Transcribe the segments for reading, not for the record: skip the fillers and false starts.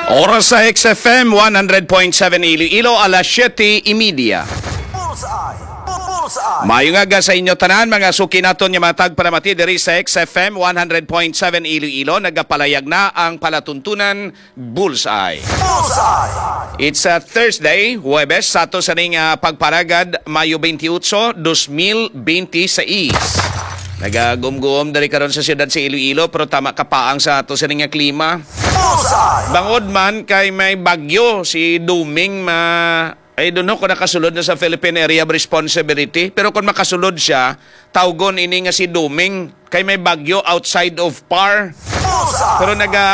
Oras sa XFM 100.7 Iloilo, alas 7:30. Maayong aga sa inyo tanan, mga suki naton nga matag paramati diri sa XFM 100.7 Iloilo. Nagapalayag na ang palatuntunan Bullseye. It's a Thursday, Huwebes, sa ato sa ning pagparagad, Mayo 28, 2026. Nagagumgum dari karon sa siyudad sa Iloilo, pero tama kapaang sa ato sa ning klima. Bangod man kay may bagyo si Duming I don't know kung nakasulod na sa Philippine Area of Responsibility, pero kung makasulod siya, tawgon ini nga si Duming kay may bagyo outside of PAR. Pero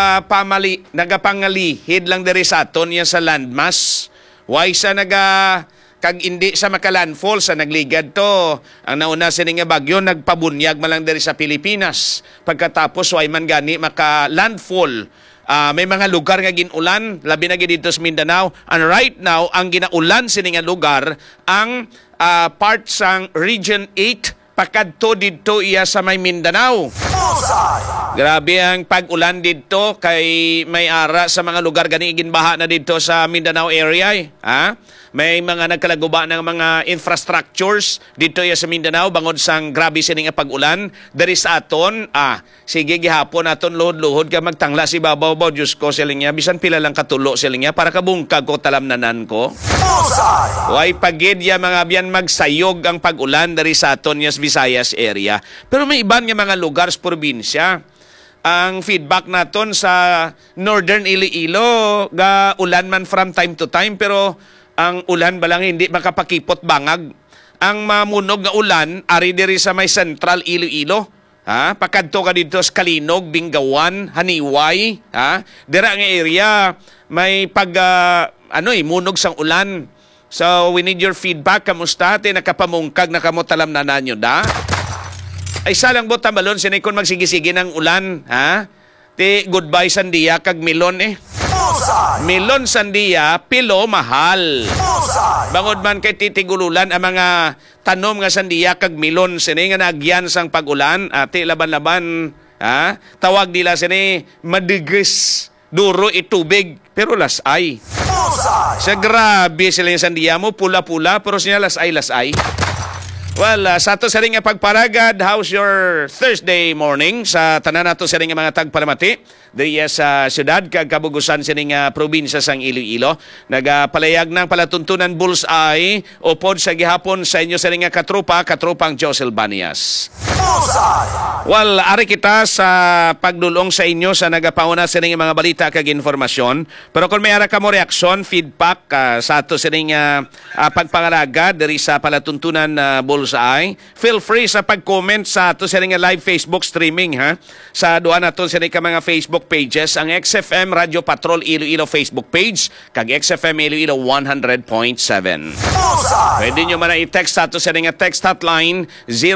nagapangalihid lang diri sa aton yan sa landmass. Why sa kag hindi sa makalandfall sa nagligad to. Ang nauna sa nga bagyo, nagpabunyag man lang diri sa Pilipinas. Pagkatapos, why man gani maka-landfall. May mga lugar nga ginulan, labi na dito sa Mindanao. And right now, ang ginaulan sa nga lugar, ang part sang Region 8, pakadto dito iya sa may Mindanao. Grabe ang pag-ulan dito kay may ara sa mga lugar gani ginbaha na dito sa Mindanao area. May mga nagkalaguba ng mga infrastructures dito sa Mindanao bangod sang grabe sining pag-ulan. Dari sa aton, sige gihapon aton luhod-luhod ka magtangla si babaw ba Diyos ko siling niya. Bisan pila lang katulo siling niya para kabungkag ko talamnanan ko. Way pagid ya mga biyan magsayog ang pag-ulan dari sa aton yes Visayas area. Pero may iban nga mga lugar sa probinsya. Ang feedback naton sa Northern Iloilo, ga ulan man from time to time, pero ang ulan ba lang hindi makapakipot bangag. Ang mamunog nga ulan, ari diri sa may Central Iloilo. Pakadto ka dito sa Kalinog, Bingawan, Haniway. Dira nga area, may munog sang ulan. So, we need your feedback. Kamusta? Nakapamungkag na kamo talamnanan nyo da? Ay salang bo tambalon sinay kon magsigi-sige ng ulan, goodbye sandia kag milon Milon sandia pilo mahal. Bangod man kay titigululan ang mga tanom nga sandia kag milon sinay nga nagyan sang pag-ulan, ati laban-laban, tawag nila sinay madigis, duro itubig pero lasay. Sa grabe sila yung sandia mo, pula-pula pero siya lasay. Well, sa ato sa ring pagparagad, how's your Thursday morning? Sa tanan nato sa ring mga tagparamati, diya sa syudad, kagkabugusan sa ring probinsya sang Iloilo. Nagapalayag ng palatuntunan Bullseye, upod sa gihapon sa inyo sa ring katropang Josel Banias. Well, ari kita sa pagdulong sa inyo sa nagapauna sa ring mga balita kag informasyon. Pero kung may ara ka mo reaksyon, feedback sa ato sa ring pagpangalagad diri sa palatuntunan Bullseye, feel free sa pag-comment sa ato sa ring live Facebook streaming sa duha naton sa ring mga Facebook pages, ang XFM Radio Patrol Iloilo Facebook page kag XFM Iloilo 100.7. Pwede nyo man i-text sa ato sa ring text hotline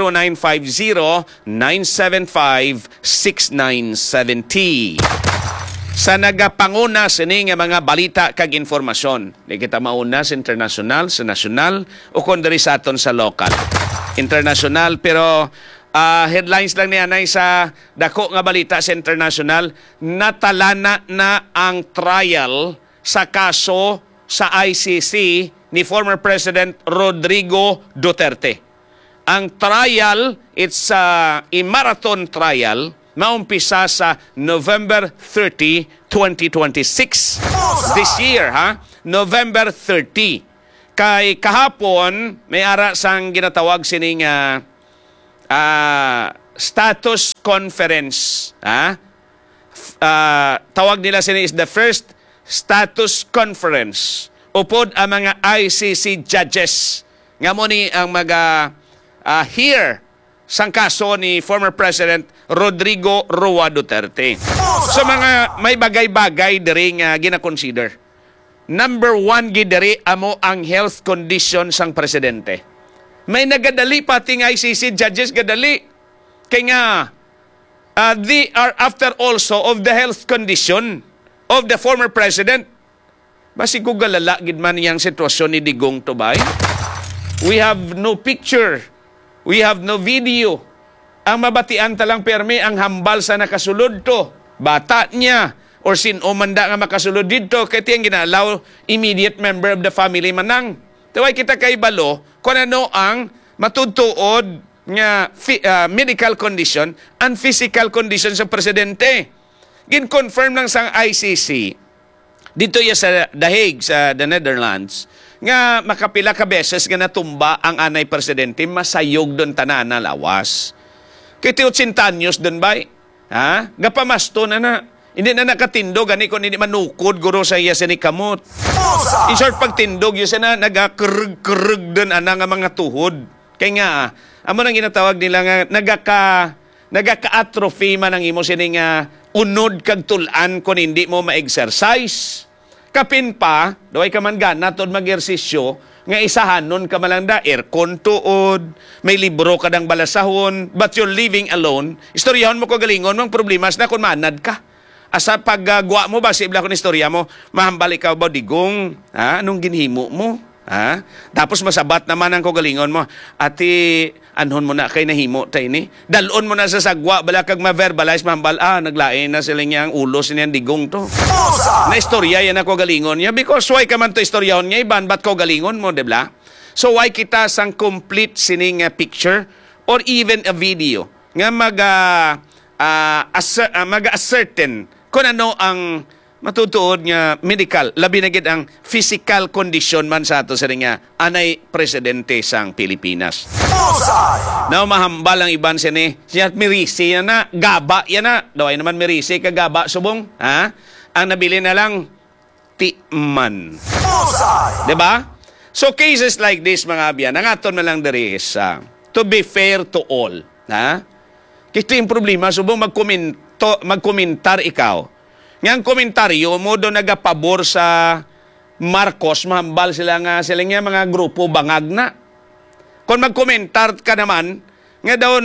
0950-975-6970. Sa nagapanguna sini nga mga balita kag informasyon. Di kita mauna sa international, sa nasyonal, o kundari sa aton sa local. International, pero headlines lang niya sa dako nga balita sa international, natalana na ang trial sa kaso sa ICC ni former President Rodrigo Duterte. Ang trial, it's a marathon trial, maumpisa sa November 30, 2026. This year, November 30. Kay kahapon, may ara sang ginatawag sining status conference. Tawag nila sini is the first status conference. Upod ang mga ICC judges. Nga mo ni ang hear sang kaso ni former President Rodrigo Roa Duterte. So mga may bagay-bagay diri nga gina-consider. Number 1 gidiri amo ang health condition sang presidente. May nagadali pati nga ICC judges gadali. Kaya nga they are after also of the health condition of the former president. Basi ko galala gid man yang sitwasyon ni Digong Tubay. We have no picture. We have no video. Ang mabatian talang permi ang hambal sa nakasulod to. Bata niya. or sino manda nga makasulod dito, kaya tiyang ginalaw immediate member of the family manang. Taway kita kay balo kung ano ang matutuod nga medical condition and physical condition sa presidente. Gin-confirm lang sa ICC, dito ya sa The Hague, sa the Netherlands, nga makapila ka beses nga natumba ang anay presidente, masayog doon tanan na lawas. Kaya 80 anyos doon ba? Ha? Gapamasto na. Hindi na nakatindog, ani kung hindi manukod, guro sa iya sinikamot. I-short pagtindog, yun siya na nagakrug doon nga mga tuhod. Kaya nga, amo nang ginatawag nila nga, nagaka-atrophy man ang imo sining unod kag tulan kung hindi mo ma-exercise. Kapin pa, doay ka man gana tod mag-ersisyo, nga isahanon ka malanda, aircon tuod, may libro ka dang balasahon, but you're living alone. Istoryahon mo ko galingon, mang problema na kung manad ka. Asa paggwa mo ba, sibla ko ng istorya mo, mahambal ikaw ba digong, anong ginhimo mo? Tapos masabat naman ang kogalingon mo, ati, anhon mo na kay nahimo tayo ni? Dalon mo na sa sagwa, bala kag ma-verbalize, mahambal, naglain na sila niya ang ulos niya digong to. Na istorya yan ako galingon niya, because why ka man to istoryahon niya, iban, ba't ko galingon mo, debla? So why kita sang complete sining picture, or even a video, nga mag-ascertain kung ano ang matutuod nga medical, labi na gid ang physical condition man sa ato sa nga anay presidente sang Pilipinas. Now mahambal ang iban siya mirisi yan na, gaba yan na. Daw ay naman mirisi ka gaba subong, ang nabili na lang timan. Diba? So cases like this mga abyan, ang aton na lang diri is to be fair to all. Kito yung problema, subong magkomentar ikaw. Ngayang komentaryo mo doon nagapabor sa Marcos, mahambal sila nga mga grupo bangag na. Kung magkomentar ka naman, nga daw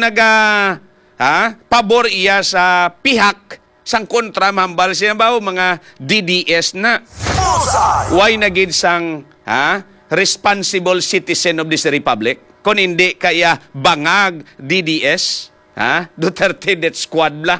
pabor iya sa pihak, sang kontra, mahambal sila ba mga DDS na. Why nagid sang responsible citizen of this republic? Kung hindi kaya bangag DDS, Duterte Death Squad bla.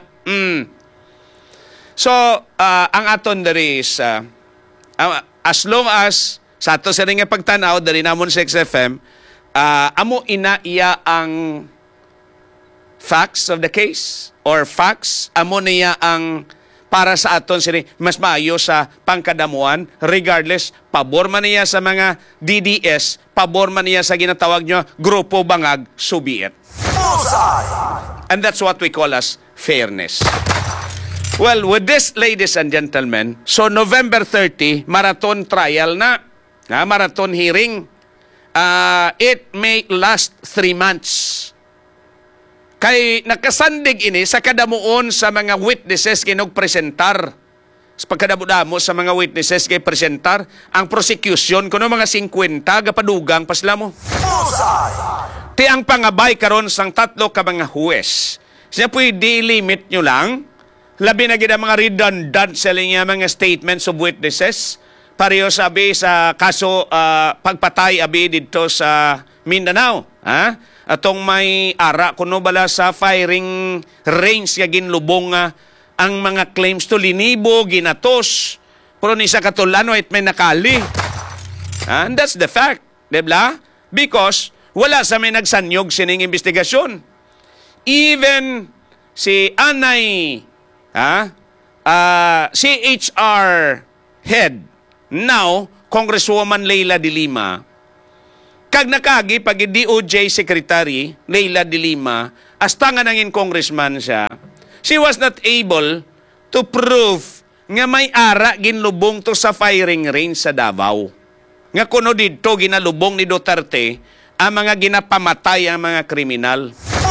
So, ang aton dari is, as long as, sa ato sa rin nga pagtanaw, dari namon sa XFM, amo iya ang facts of the case, or facts, amo niya ang para sa aton sini mas maayo sa pangkadamuan, regardless, pabor man niya sa mga DDS, pabor man niya sa ginatawag nyo, grupo bangag, subiet. And that's what we call as fairness. Well, with this, ladies and gentlemen, so November 30, marathon trial na, marathon hearing. It may last 3 months. Kay nakasandig ini sa kadamuon sa mga witnesses kinogpresentar. Sa pagkadamo-damo sa mga witnesses kay presentar, ang prosecution kuno mga 50 gapadugang pasla mo. Ti ang pangabay karon sang 3 ka mga huwes. Siya pwede limit nyo lang. Labi na gid ang mga redundant sa linya mga statements of witnesses. Pareho sabi sa kaso pagpatay abi dito sa Mindanao. Atong may ara kuno bala sa firing range nga ginlubong ang mga claims to linibo, ginatos. Pero ni sa katulano it may nakali. And that's the fact. Dibla? Because wala sa may nagsanyog sining investigasyon. Even si Anay CHR head, now Congresswoman Leila de Lima, kag nakagi pag DOJ Secretary Leila de Lima, hasta nga nangin congressman siya, she was not able to prove nga may ara ginlubong to sa firing range sa Davao. Nga kuno dito ginalubong ni Duterte ang mga ginapamatay ang mga kriminal.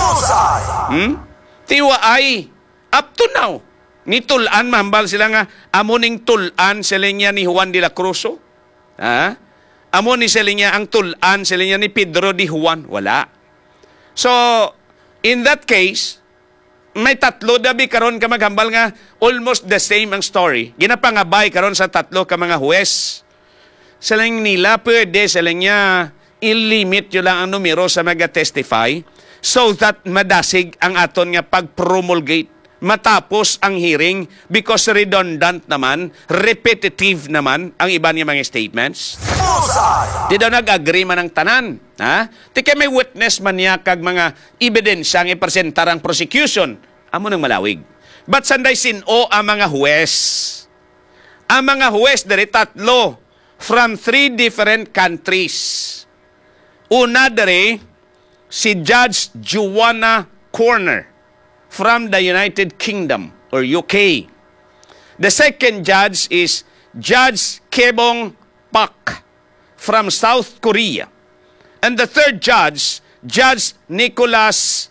Tiwa ay up to now. Ni tulan, mahambal sila nga, amuning tulan sila niya ni Juan de la Cruzo. Amo ni sila niya ang tulan sila niya ni Pedro de Juan. Wala. So, in that case, may 3 dabi karon ka maghambal nga almost the same ang story. Ginapangabay karon sa 3 ka mga huwes. Sila nila pwede sila niya i-limit yun lang ang numero sa mga testify so that madasig ang aton nga pag-promulgate matapos ang hearing because redundant naman, repetitive naman ang iba niya mga statements. Di daw nag-agree man ang tanan. Ha? Di kay may witness man niya kag mga ebidensya ang ipresentar ang prosecution. Amo nang malawig. But sanday sino ang mga huwes? Ang mga huwes dari tatlo from 3 different countries. Una dari si Judge Joanna Corner from the United Kingdom or UK. The second judge is Judge Kebong Pak from South Korea. And the third judge, Judge Nicholas,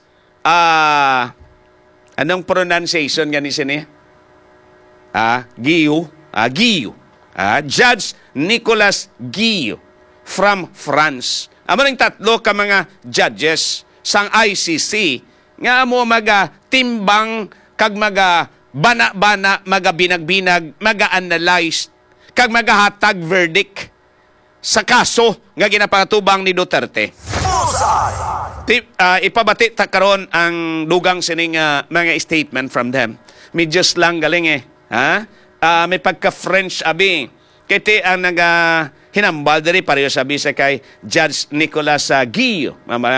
anong pronunciation nga ni sini? Guillou. Judge Nicholas Guillou from France. Amo ning tatlo ka mga judges sang ICC nga mo timbang kag bana-bana, binag-binag, maga-analyze kag magahatag verdict sa kaso nga ginapatubang ni Duterte. Ipabati ta karon ang dugang sining mga statement from them. Medyo lang galing ha? May pagka-French abi. Kiti ang hinambal diri pareho sabi sa kay Judge Nicholas Guillou.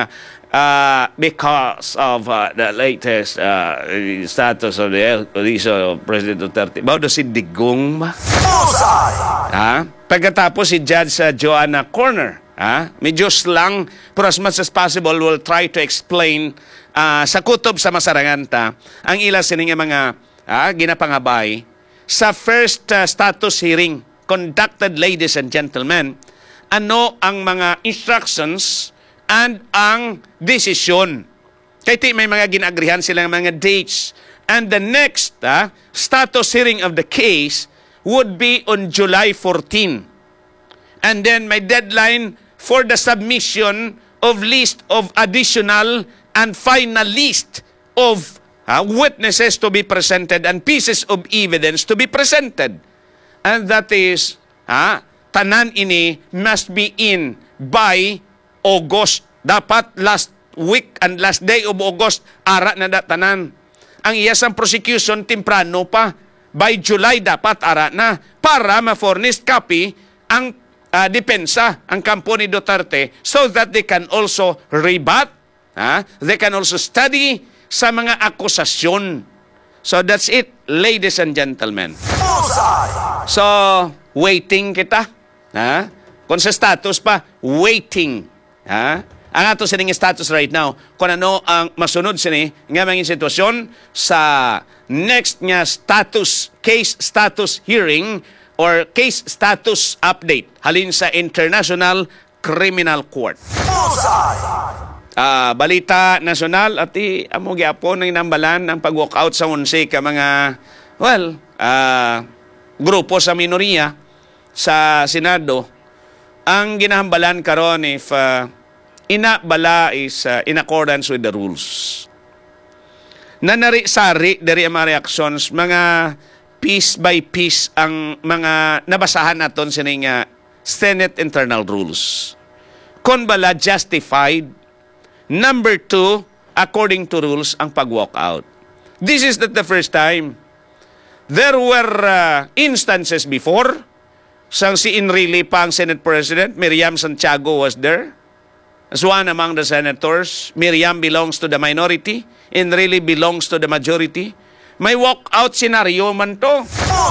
Because of the latest status of the President Duterte. Bawdo si Digong ba? Pagkatapos si Judge Joanna Corner. Medyo lang, pero as much as possible, we'll try to explain sa kutob sa masarangan ta ang ila sining mga ginapangabay sa first status hearing conducted, ladies and gentlemen. Ano ang mga instructions and ang desisyon. Kaya may mga ginagrihan silang mga dates. And the next status hearing of the case would be on July 14. And then may deadline for the submission of list of additional and final list of witnesses to be presented and pieces of evidence to be presented. And that is, tanan ini must be in by August. Dapat last week and last day of August, ara na datanan. Ang iyasang prosecution, temprano pa. By July, dapat ara na. Para ma-furnished copy ang depensa, ang kampo ni Duterte, so that they can also rebut, they can also study sa mga akusasyon. So that's it, ladies and gentlemen. So, waiting kita. Kung sa status pa, waiting. Ang ato sining status right now, kung ano ang masunod sini nga mga sitwasyon sa next nga case status hearing or case status update halin sa International Criminal Court. Balita nasyonal at amo gyapon ng nambalan ang pag-walkout sa 11 ka mga grupo sa minoriya sa Senado. Ang ginahambalan karon if inabala is in accordance with the rules. Nanari-sari dari ang mga reactions, mga piece by piece ang mga nabasahan naton sining Senate internal rules. Kung bala justified, number 2, according to rules, ang pag-walk out. This is not the first time. There were instances before, sang si Enrile pa ang Senate President, Miriam Santiago was there. As one among the senators, Miriam belongs to the minority, Enrile belongs to the majority. May walk-out scenario man to.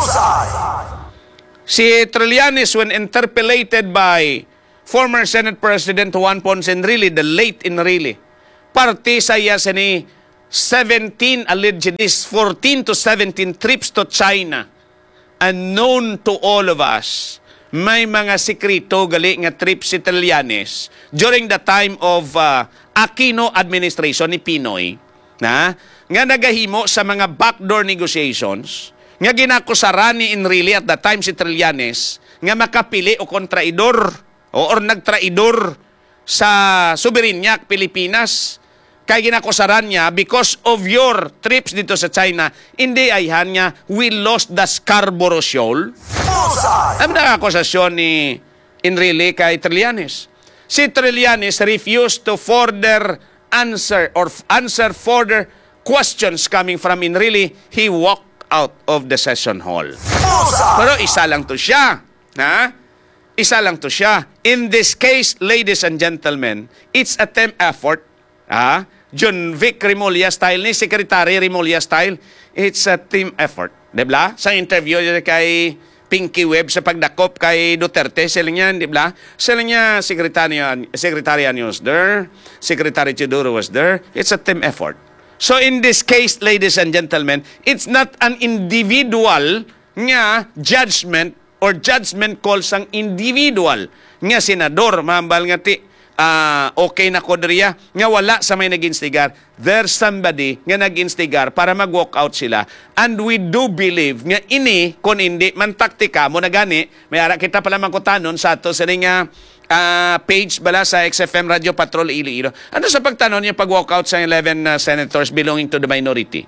Si Trillanes, when interpellated by former Senate President Juan Ponce Enrile, the late Enrile, party saya ni 17 alleged 14 to 17 trips to China. Unknown to all of us. May mga sikrito gali nga trip si Trillanes during the time of Aquino administration ni Pinoy nga nagahimo sa mga backdoor negotiations nga ginakusaran ni Enrile at the time si Trillanes nga makapili o kontraidor or nagtraidor sa soberenya Pilipinas. Kaya ginakusaran niya, because of your trips dito sa China, hindi ayhan niya, we lost the Scarborough Shoal. Ang nakakusasyon ni Enrile kay Trillanes. Si Trillanes refused to further answer further questions coming from in really, he walked out of the session hall. Pero isa lang to siya. Ha? Isa lang to siya. In this case, ladies and gentlemen, it's a team effort. John Vic Remulla style ni Secretary Remulla style, it's a team effort. Diba? Sa interview kay Pinky Webb sa pagdakop kay Duterte, sila niya, diba? Sila niya, Secretary was there, Secretary Chidoro was there. It's a team effort. So in this case, ladies and gentlemen, it's not an individual nga judgment or judgment call sang individual nga senador, mahambal nga ti, okay na ko diriya, nga wala sa may nag-instigar. There's somebody nga nag-instigar para mag-walk out sila. And we do believe nga ini, kung hindi, man taktika mo na gani, may ara kita pala mangkutanon sa ato sa nga page bala sa XFM Radio Patrol Iloilo. Ano sa pagtanon yung pag-walk out sa 11 senators belonging to the minority?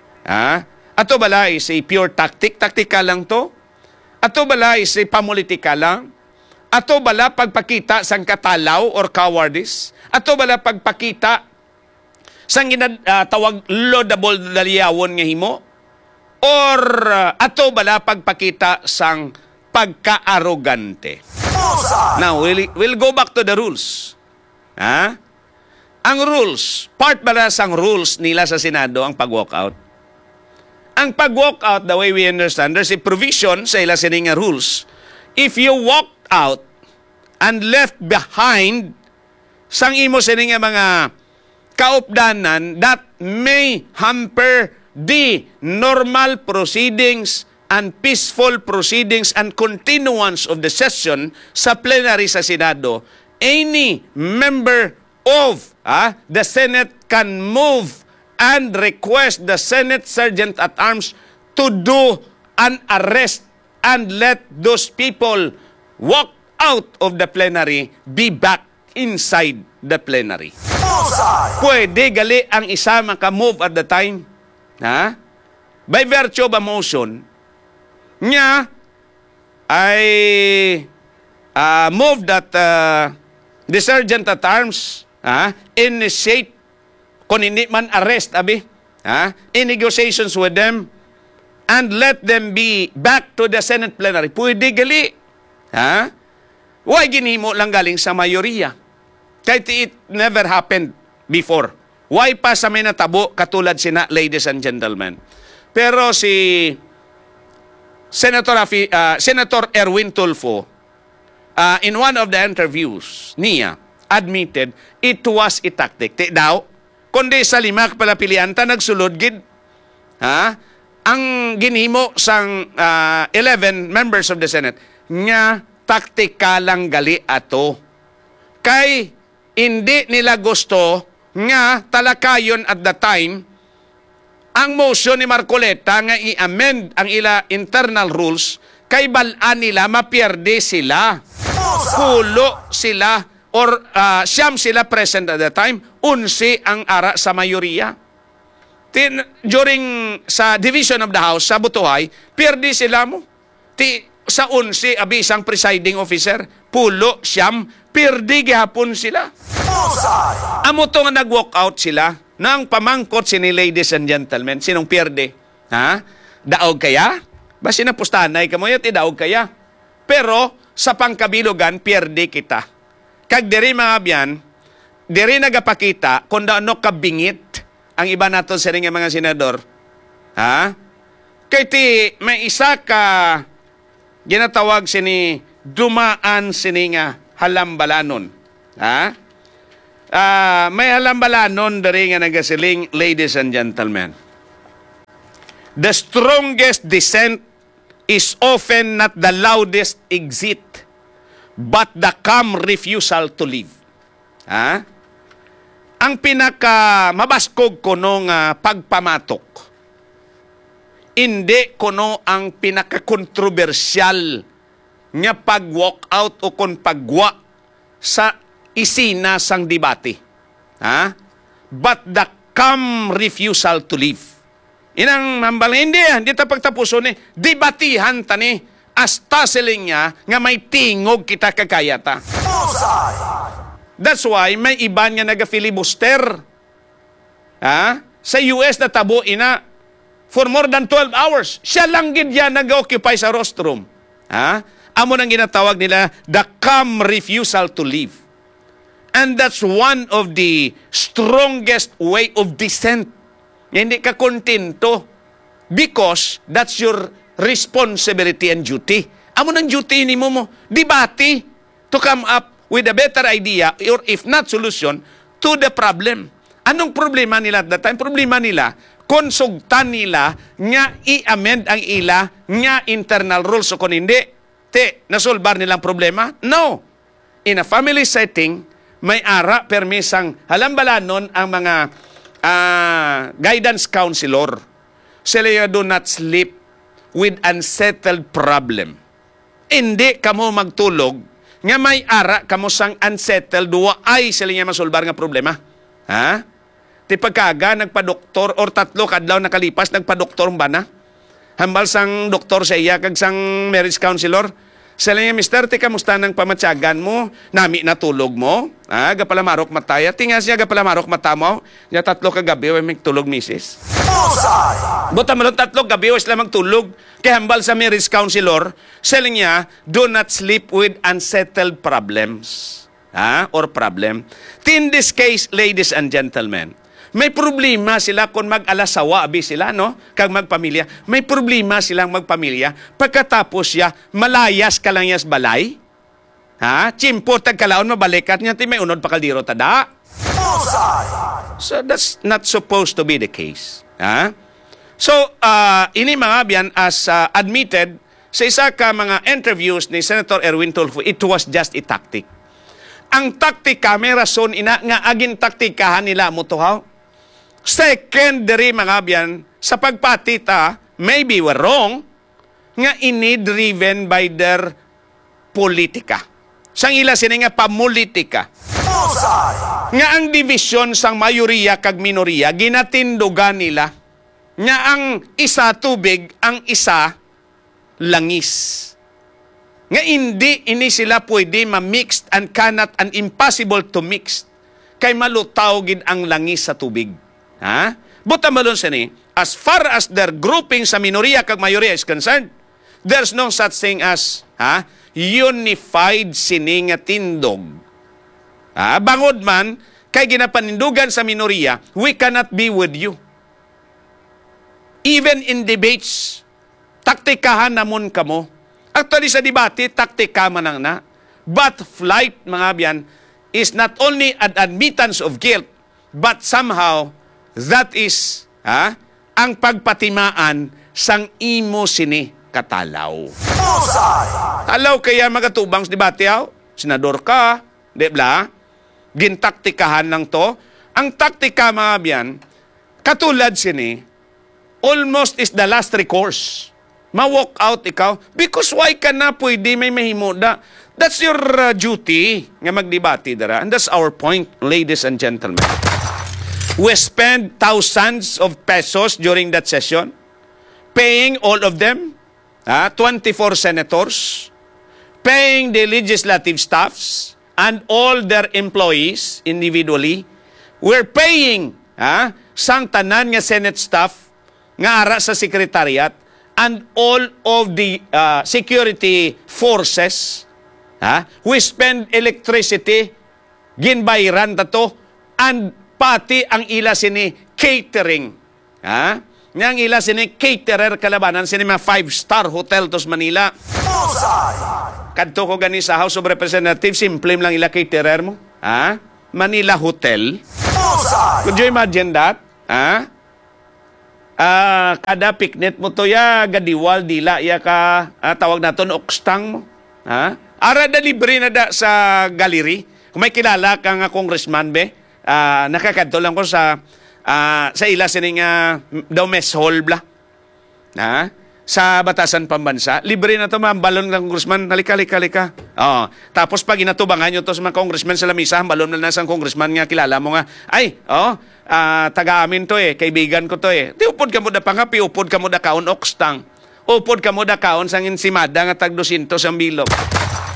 Ato bala is a pure tactic? Taktika lang to? Ato bala is a pamulitika lang? Ato bala pagpakita sang katalaw or cowardice? Ato bala pagpakita sang tawag laudable daliyawon nga himo? Or ato bala pagpakita sang pagka-arrogante? Now, we'll go back to the rules. Ang rules, part bala sang rules nila sa Senado ang pag-walk out. Ang pag-walk out, the way we understand, there's a provision sa ila sininga rules. If you walk out and left behind sang imo sininga mga kaupdanan that may hamper the normal proceedings and peaceful proceedings and continuance of the session sa plenary sa Senado, any member of the Senate can move and request the Senate Sergeant-at-Arms to do an arrest and let those people walk out of the plenary, be back inside the plenary. Pwede gali ang isa maka-move at the time. By virtue of a motion, niya ay move that the Sergeant-at-Arms initiate, kung hindi man arrest, in negotiations with them, and let them be back to the Senate plenary. Pwede gali. Why ginimo lang galing sa mayoriya? Kahit it never happened before. Why pa sa may natabo katulad sina, ladies and gentlemen? Pero si Senator Erwin Tulfo, in one of the interviews niya, admitted it was a tactic. Daw, kundi sa lima palapilian ta nagsulod gid. Ang ginhimo sang 11 members of the Senate nga taktika lang gali ato. Kay hindi nila gusto nga talakayon at the time ang motion ni Marcoleta nga i-amend ang ila internal rules kay balaan nila mapierde sila. Pulo sila or siyam sila present at the time, 11 ang ara sa mayoriya. During sa division of the House sa Butuhay, pierde sila mo. Sa 11 abisang presiding officer, pulo siyam, pierde gihapon sila. Amo to nga nag-walk out sila nang pamangkot sini, ladies and gentlemen, sinong pierde? Daog kaya? Basi na pustanay ka mo, ti daog kaya. Pero sa pangkabilugan, pierde kita. Kag diri mga biyan, diri nagapakita kung daano kabingit ang iba naton sa ring mga senador. Kay ti may isa ka ginatawag sini dumaan sini nga halambalanon. May halambalanon dari nga nagasiling, ladies and gentlemen. The strongest dissent is often not the loudest exit, but the calm refusal to leave. Ang pinaka mabaskog kuno nga pagpamatok, hindi kuno ang pinaka-kontrobersyal nga pag-walk out o kung pagwa sa isina sang debate. But the calm refusal to leave. Inang mambal, hindi ta pagtapuson debatihan ta ni, hasta siling nga may tingog kita kakayata. That's why may iba nga naga-filibuster. sa US na tabo ina for more than 12 hours. Siya lang gid yan nag-occupy sa rostrum. Ha? Amo nang ginatawag nila the calm refusal to leave. And that's one of the strongest way of dissent. Hindi ka kontento because that's your responsibility and duty. Amo nang duty ni mo debate to come up with a better idea or if not solution to the problem. Anong problema nila at that time? Problema nila, konsugtan nila nga i-amend ang ila nga internal rules. So kung hindi, nasolbar nilang problema? No. In a family setting, may ara permisang halambalanon ang mga guidance counselor. Sila do not sleep with unsettled problem. Hindi kamo magtulog nga may ara kamo sang unsettled duwa ay sila nga masolbar nga problema. Ha? Ti pagkaga nagpa-doktor or 3 kadlaw nakalipas nagpa-doktor ba na? Hambal sang doktor sa iya kag sang marriage counselor. Sila nga, mister, ti kamusta ng pamatyagan mo? Nami natulog mo? Ha? Gapala marok mataya. Tinga siya gapala marok mata mo. Ya 3 kagabi may tulog misis. Buta mo 3 gabi sila magtulog. Kaya hambal sa marriage counselor, sila niya, do not sleep with unsettled problems. Ha? Or problem. In this case, ladies and gentlemen, may problema sila kung mag-alasawa, abi sila, no? Kag magpamilya. May problema silang magpamilya. Pagkatapos siya, malayas ka lang yas balay. Ha? Chimpo, tagkalaon, mabalikat niya, may unod pa kaldiro tada. So, that's not supposed to be the case. Ha? So, ini mga biyan, as admitted, sa isa ka mga interviews ni Senator Erwin Tulfo, it was just a tactic. Ang taktika, may rason ina nga aging taktikahan nila mo to, ha? Secondary mga biyan, sa pagpatita, maybe we're wrong, nga ini-driven by their politika. Sang ila sini nga pamulitika. Nga ang division sang mayoriya kag minoriya, ginatindugan nila. Nga ang isa tubig, ang isa langis. Nga ini sila pwede ma-mixed and cannot and impossible to mix. Kay malutaw gid ang langis sa tubig. Ha? Buta malon sini, as far as their grouping sa minoriya kag mayoriya is concerned, there's no such thing as unified sini nga tindog. Bangod man, kay ginapanindugan sa minoriya, we cannot be with you. Even in debates, taktikahan namon kamo. Actually sa debate, taktika man ang na. But flight, mga biyan, is not only an admittance of guilt, but somehow, that is ang pagpatimaan sang imo sini katalaw. Talaw kaya magatubang sa debate, senador ka, di ba? Gintaktikahan lang to. Ang taktika, mga biyan, katulad sini, almost is the last recourse. Ma-walk out ikaw. Because why ka na pwede may mahimo da? That's your duty nga magdebate dara. And that's our point, ladies and gentlemen. We spend thousands of pesos during that session, paying all of them, 24 senators, paying the legislative staffs, and all their employees individually. We're paying sang tanan nga Senate staff, nga ara sa secretariat, and all of the security forces. We spend electricity, ginbayran tato, and pati ang ila sini catering. Ang ila sini caterer kalabanan sini mga 5-star hotel tos Manila. Kadto ko gani sa House of Representatives, simple lang ila caterer mo. Manila Hotel. Could you imagine that? Kada picnic mo to gadiwal dila ka tawag naton okstang mo. Ara da libre na da sa gallery. Kung may kilala kang congressman be, nakakadto lang ko sa ila sining daw mess hall bla. Sa Batasan Pambansa, libre na to balon ng congressman, halika. Tapos pag inatubangan nyo to sa mga congressman sa lamisa, balon na sa congressman nga kilala mo nga, taga-amin to kaibigan ko to Di upod ka mo da pangapi, upod ka mo da kaon okstang, upod ka mo da kaon sang insimada nga tag 200 ang bilog.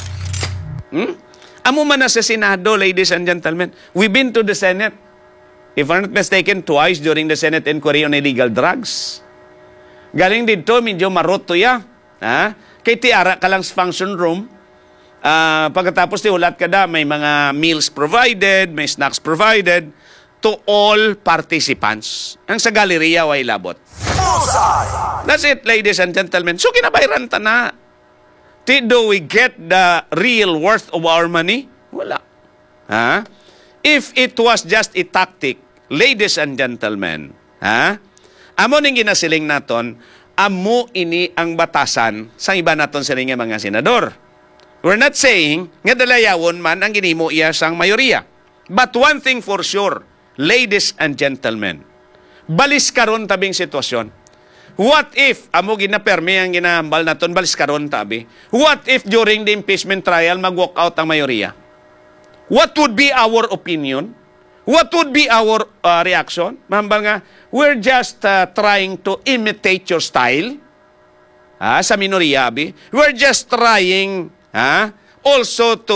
Amo man na sa Senado, ladies and gentlemen. We've been to the Senate. if I'm not mistaken, twice during the Senate inquiry on illegal drugs. Galing dito, medyo maroto ya. Ha? Kay tiara ka lang sa function room. Pagkatapos tiulat ka da, may mga meals provided, may snacks provided to all participants. Ang sa galeriya, way labot. That's it, ladies and gentlemen. So, kinabayran ta na. Do we get the real worth of our money? Wala. Ha? If it was just a tactic, ladies and gentlemen, ha? Amo ning ginasiling naton, amo ini ang batasan sa iba naton sa mga senador. We're not saying nga dalayawon man ang ginimo iya sang mayoriya. But one thing for sure, ladies and gentlemen, balis karon tabing sitwasyon. What if, amo ginapermi ang ginahambal naton, balis karon tabi, what if during the impeachment trial mag-walk out ang mayoriya? What would be our opinion? What would be our reaction? Mahambal nga, we're just trying to imitate your style. Sa minoriya, abi. We're just trying also to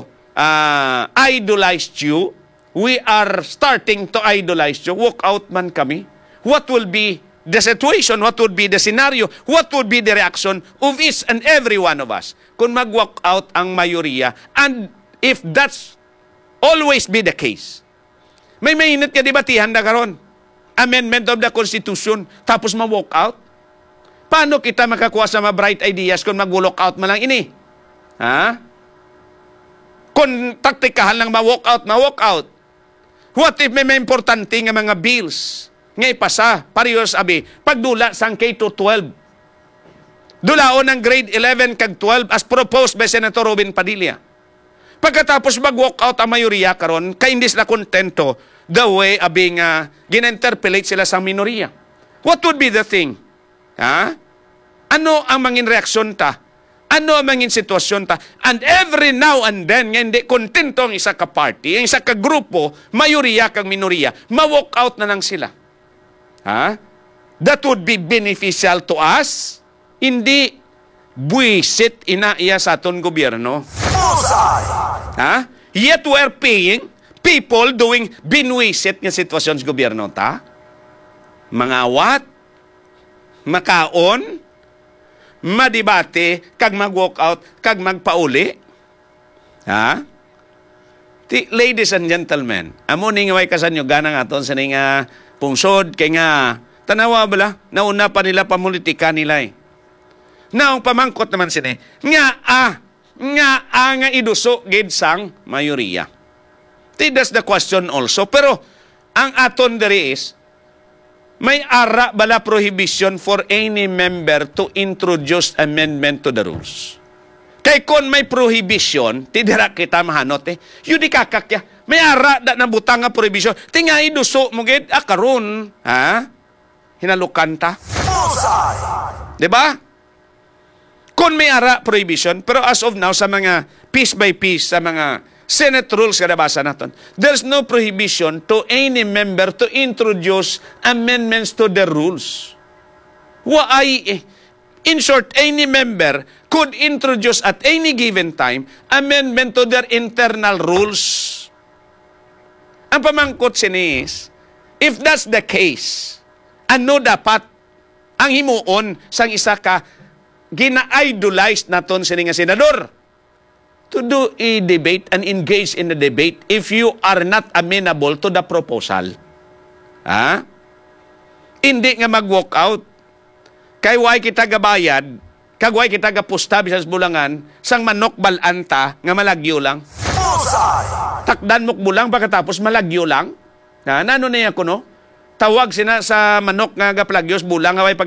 idolize you. We are starting to idolize you. Walk out man kami. What will be the situation? What would be the scenario? What would be the reaction of each and every one of us kung mag-walk out ang mayoriya? And if that's always be the case, may mainit ka debatihan na karon. Amendment of the Constitution, tapos ma-walk out? Paano kita makakuha sa mga bright ideas kung mag-walk out man lang ini? Kung taktikahan lang ma-walk out. What if may importante nga mga bills nga ipasa, parehas abi, pagdula sang K-12. Dulaon ng grade 11 kag 12 as proposed by Senator Robin Padilla. Pagkatapos mag-walk out ang mayoriya karon, kay hindi sila kontento the way abi nga gina-interpellate sila sa minoriya. What would be the thing? Ano ang mangin reaksyon ta? Ano ang mangin sitwasyon ta? And every now and then, nga hindi kontento ang isa ka party, ang isa ka grupo, mayoriya kag minoriya, ma-walk out na lang sila. That would be beneficial to us. Hindi buwisit inaiya sa aton gobyerno. Yet we're paying people doing binwisit nga sitwasyon sa gobyerno ta. Mangawat, makaon, madibate, kag mag-walk out, kag magpauli. Ladies and gentlemen, amo ning way kasanyo ganang aton sa ning pungsod, kay nga, tanawa bala, nauna pa nila pamulitika nila eh. Naong pamangkot naman sini, nga iduso gid sang mayoriya. That's the question also. Pero, ang aton diri is, may ara bala prohibition for any member to introduce amendment to the rules. Kay kon may prohibition, tidira kita mahanot yun di kakakya. May ara da nabutang nga prohibition. Tinga iduso mo gid karon, hinalukan ta. Diba? Kung may ara prohibition, pero as of now sa mga piece by piece sa mga Senate rules kada basa naton, there's no prohibition to any member to introduce amendments to the rules. In short, any member could introduce at any given time amendment to their internal rules. Ang pamangkot sinis, if that's the case, ano dapat ang himuon sang isa ka gina-idolize naton sini nga senador? To do a debate and engage in the debate if you are not amenable to the proposal. Hindi nga mag-walk out. Kay way kita gabayad, kag way kita gapusta bisas bulangan, sang manok balanta nga malagyo lang. Takdan mo bulang pagkatapos malagyo lang. Nano na yan ko no? Tawag sina sa manok nga gaplagyos bulang nga way